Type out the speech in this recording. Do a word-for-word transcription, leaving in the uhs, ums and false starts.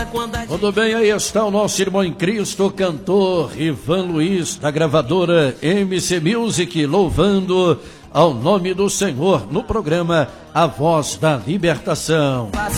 quando a... Tudo bem, aí está o nosso irmão em Cristo, cantor Ivan Luiz, da gravadora M C Music, louvando ao nome do Senhor no programa A Voz da Libertação.